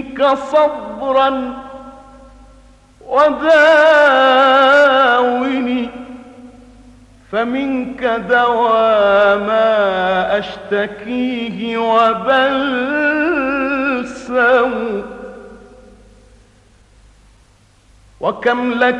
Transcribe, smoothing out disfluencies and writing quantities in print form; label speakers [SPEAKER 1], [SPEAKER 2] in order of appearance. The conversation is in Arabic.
[SPEAKER 1] منك صبرا وداوني، فمنك دوا ما أشتكيه وبلسم. وكم لك